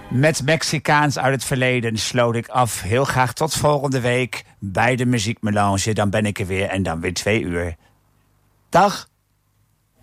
Met Mexicaans uit het verleden sloot ik af. Heel graag tot volgende week bij de Muziekmelange. Dan ben ik er weer en dan weer 2 uur. Dag!